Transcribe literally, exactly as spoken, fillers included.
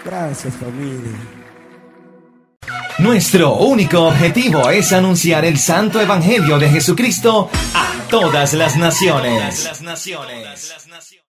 Gracias, familia. Nuestro único objetivo es anunciar el santo evangelio de Jesucristo a todas las naciones.